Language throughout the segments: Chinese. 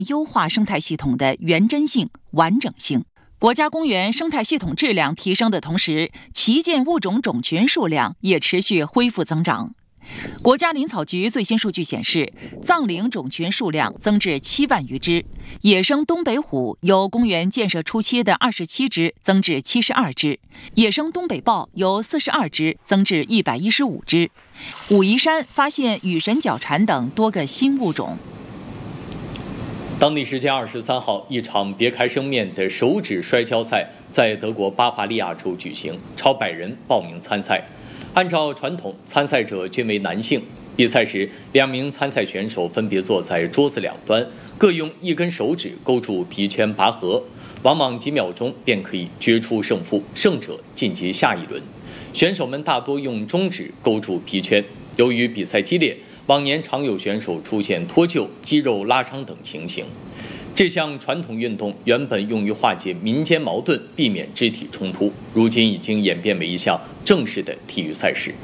优化生态系统的原真性、完整性。国家公园生态系统质量提升的同时，旗舰物种种群数量也持续恢复增长。国家林草局最新数据显示，藏羚种群数量增至7万余只，野生东北虎由公园建设初期的27只增至72只，野生东北豹由42只增至115只。武夷山发现羽神角蝉等多个新物种。 当地时间23号，一场别开生面的手指摔跤赛在德国巴伐利亚州举行，超100人报名参赛。按照传统，参赛者均为男性。比赛时，2名参赛选手分别坐在桌子两端，各用1根手指勾住皮圈拔河，往往几秒钟便可以决出胜负，胜者晋级下一轮。选手们大多用中指勾住皮圈。由于比赛激烈，往年常有选手出现脱臼、肌肉拉伤等情形。这项传统运动原本用于化解民间矛盾，避免肢体冲突，如今已经演变为一项正式的体育赛事。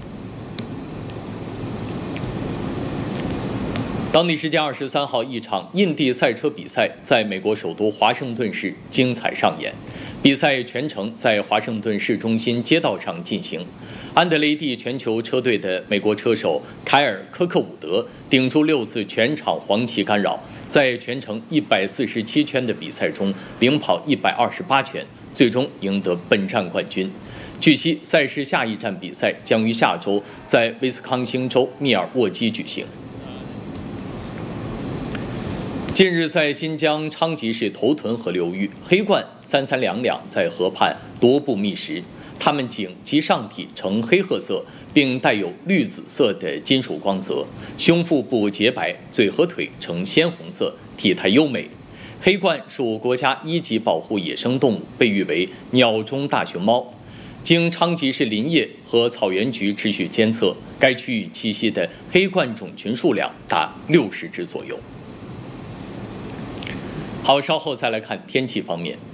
当地时间23号，一场印地赛车比赛在美国首都华盛顿市精彩上演。比赛全程在华盛顿市中心街道上进行。安德雷蒂全球车队的美国车手凯尔·科克伍德顶住6次全场黄旗干扰，在全程147圈的比赛中领跑128圈，最终赢得本站冠军。据悉，赛事下一站比赛将于下周在威斯康星州密尔沃基举行。近日，在新疆昌吉市头屯河流域，黑鹳332两在河畔踱步觅食。它们颈及上体呈黑褐色，并带有绿紫色的金属光泽，胸腹部洁白，嘴和腿呈鲜红色，体态优美。黑鹳属国家1级保护野生动物，被誉为鸟中大熊猫。经昌吉市林业和草原局持续监测，该区域栖息的黑鹳种群数量达60只左右。好，稍后再来看天气方面。